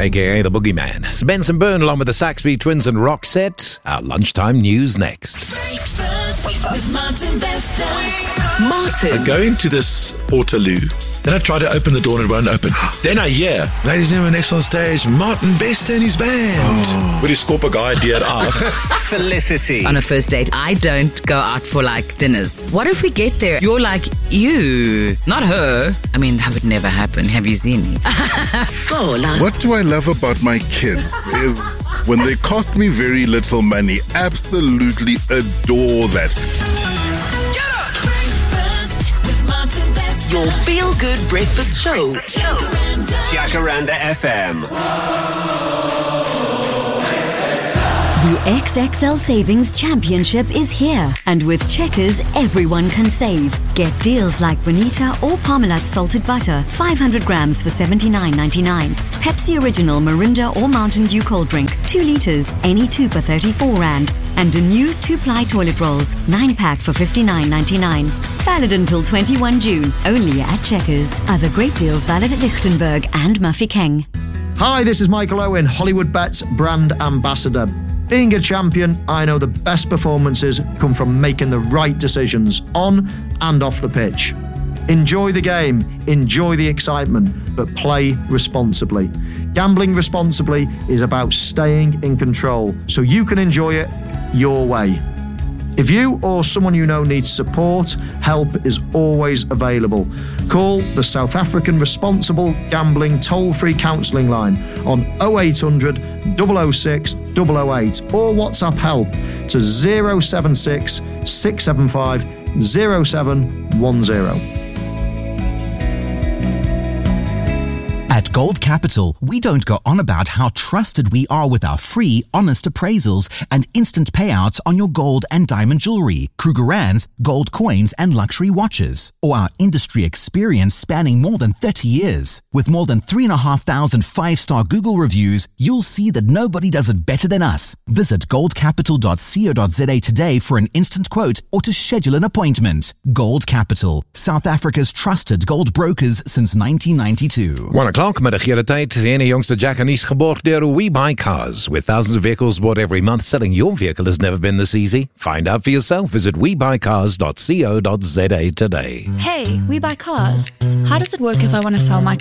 aka the Boogeyman. It's Benson Byrne along with the Saxby Twins and Roxette. Our lunchtime news next. Breakfast with Martin Bester. I go into this Portaloo. Then I try to open the door and it won't open. Then I hear, ladies and gentlemen, next on stage, Martin Bester and his band. With his scorper guy, dear af. Felicity. On a first date, I don't go out for like dinners. What if we get there? You're like, you, not her. I mean, that would never happen. Have you seen me? What do I love about my kids is when they cost me very little money. Absolutely adore that. Your feel-good breakfast show. Jacaranda FM. The XXL Savings Championship is here, and with Checkers, everyone can save. Get deals like Bonita or Parmalat salted butter, 500 grams for $79.99. Pepsi Original Mirinda or Mountain Dew cold drink, 2 litres, any 2 for 34 Rand. And a new 2-ply toilet rolls, 9-pack for $59.99. Valid until 21 June, only at Checkers. Other great deals valid at Lichtenberg and Mafeking. Hi, this is Michael Owen, Hollywood Bets brand ambassador. Being a champion, I know the best performances come from making the right decisions on and off the pitch. Enjoy the game, enjoy the excitement, but play responsibly. Gambling responsibly is about staying in control, so you can enjoy it your way. If you or someone you know needs support, help is always available. Call the South African Responsible Gambling toll-free counselling line on 0800 006 008 or WhatsApp help to 076 675 0710. At Gold Capital, we don't go on about how trusted we are with our free, honest appraisals and instant payouts on your gold and diamond jewelry, Krugerrands, gold coins and luxury watches, or our industry experience spanning more than 30 years. With more than 3,500 5-star Google reviews, you'll see that nobody does it better than us. Visit goldcapital.co.za today for an instant quote or to schedule an appointment. Gold Capital, South Africa's trusted gold brokers since 1992. 1 o'clock, middagere tyd. Ene jongste Jack and Nice geborgd deur We Buy Cars. With thousands of vehicles bought every month, selling your vehicle has never been this easy. Find out for yourself. Visit webuycars.co.za today. Hey, We Buy Cars. How does it work if I want to sell my